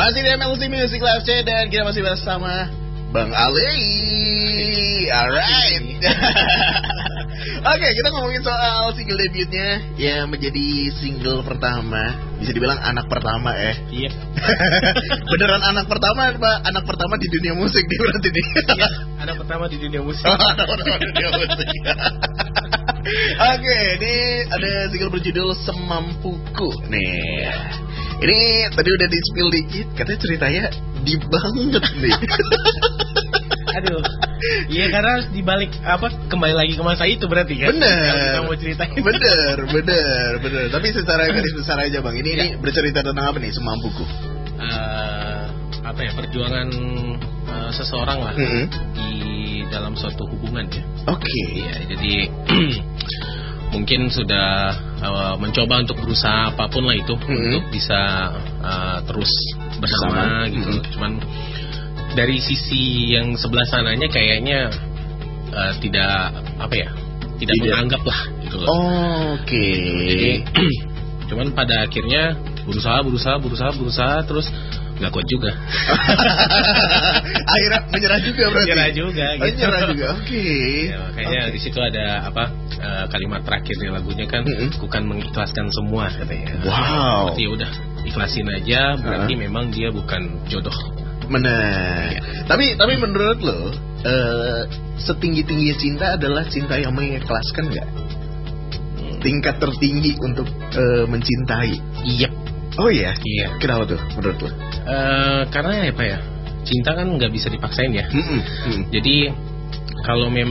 Masih di MLC Music Live C dan kita masih bersama Bang Ali. Alright. Oke, kita ngomongin soal single debutnya yang menjadi single pertama. Bisa dibilang anak pertama ya. Iya. Beneran anak pertama Pak? Anak pertama di dunia musik dia berarti nih. Iya, anak pertama di dunia musik. Anak pertama di dunia musik. Oke, ini ada single berjudul Semampuku. Nih, ini tadi udah di spill dikit, katanya ceritanya deep banget nih. Aduh, iya karena harus dibalik kembali lagi ke masa itu berarti kan. Bener. Kita mau ceritain. Bener. Tapi secara garis besar aja Bang. Ini bercerita tentang apa nih Semampuku? Perjuangan seseorang lah di dalam suatu hubungan ya. Oke. Iya, jadi mungkin sudah mencoba untuk berusaha apapun lah itu untuk bisa terus bersama gitu. Cuman dari sisi yang sebelah sananya kayaknya tidak menganggap lah gitu loh. Oke. Jadi cuman pada akhirnya berusaha terus nggak kuat juga. Akhirnya menyerah juga berarti. Menyerah juga. Oke. Ya, makanya di situ ada kalimat terakhir di lagunya kan, bukan mengikhlaskan semua katanya. Wow. Berarti ya udah ikhlasin aja, berarti memang dia bukan jodoh. Benar. Ya. Tapi menurut lo setinggi-tinggi cinta adalah cinta yang mengikhlaskan nggak? Tingkat tertinggi untuk mencintai. Iya. Oh iya. Iya. Kenapa tuh menurut lo? Karena cinta kan nggak bisa dipaksain ya. Jadi kalau memang